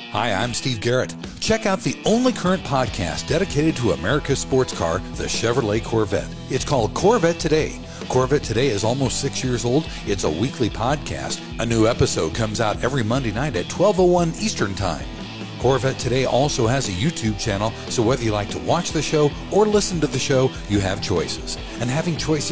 Hi, I'm Steve Garrett. Check out the only current podcast dedicated to America's sports car, the Chevrolet Corvette. It's called Corvette Today. Corvette Today is almost 6 years old. It's a weekly podcast. A new episode comes out every Monday night at 12:01 Eastern Time. Corvette Today also has a YouTube channel, so whether you like to watch the show or listen to the show, you have choices. And having choices